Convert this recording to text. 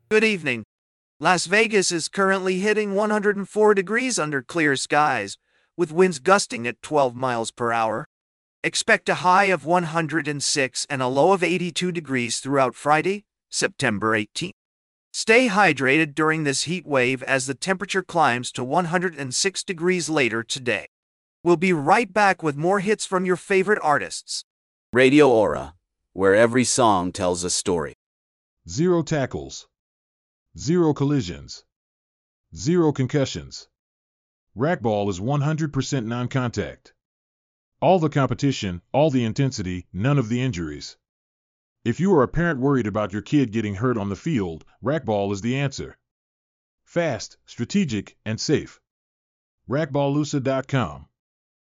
Good evening. Las Vegas is currently hitting 104 degrees under clear skies, with winds gusting at 12 miles per hour. Expect a high of 106 and a low of 82 degrees throughout Friday, September 18th. Stay hydrated during this heat wave as the temperature climbs to 106 degrees later today. We'll be right back with more hits from your favorite artists. Radio Aura, where every song tells a story. 0 tackles. 0 collisions. 0 concussions. Racquetball is 100% non-contact. All the competition, all the intensity, none of the injuries. If you are a parent worried about your kid getting hurt on the field, racquetball is the answer. Fast, strategic, and safe. Racquetballusa.com